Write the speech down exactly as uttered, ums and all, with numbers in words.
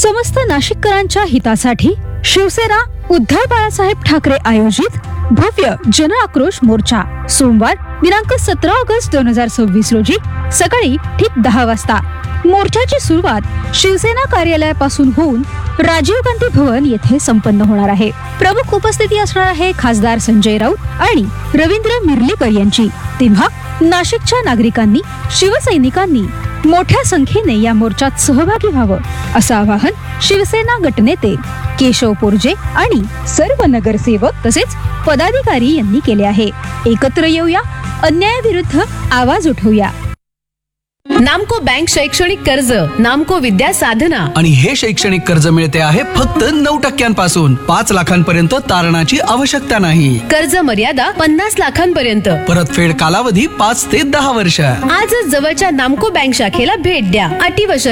समस्त नाशिककरांच्या हितासाठी शिवसेना उद्धव बाळासाहेब ठाकरे आयोजित भव्य जन आक्रोश मोर्चा सोमवार दिनांक सतरा ऑगस्ट दोन हजार सव्वीस रोजी सकाळी ठीक दहा वाजता। मोर्चाची सुरुवात शिवसेना कार्यालयापासून होऊन राजीव गांधी भवन येथे संपन्न होणार आहे। प्रमुख उपस्थिती असणार आहे खासदार संजय राऊत आणि रवींद्र मिर्लेकर यांची। तेव्हा नाशिकच्या नागरिकांनी शिवसैनिकांनी मोठ्या संख्येने या मोर्चात सहभागी व्हावं असं आवाहन शिवसेना गटनेते केशव पोरजे आणि सर्व नगरसेवक तसेच पदाधिकारी यांनी केले आहे। एकत्र येऊया, अन्यायाविरुद्ध आवाज उठवूया। नामको बँक शैक्षणिक कर्ज, नामको विद्या साधना आणि हे शैक्षणिक कर्ज मिळते आहे फक्त नऊ टक्क्यांपासून पाच लाखांपर्यंत तारणाची आवश्यकता नाही। कर्ज मर्यादा पन्नास लाखांपर्यंत। परतफेड कालावधी पाच ते दहा वर्ष। आजच जवळच्या नामको बँक शाखेला भेट द्या। अटी व शर्ती